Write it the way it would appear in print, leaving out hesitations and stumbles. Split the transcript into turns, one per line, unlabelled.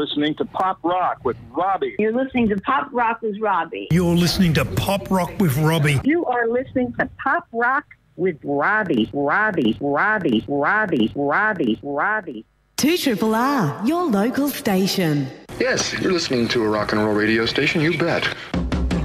listening to Pop Rock with Robbie.
You're listening to Pop Rock with Robbie.
You're listening to Pop Rock with Robbie.
You are listening to Pop Rock with Robbie.
2RRR, your local station.
Yes, you're listening to a rock and roll radio station, you bet.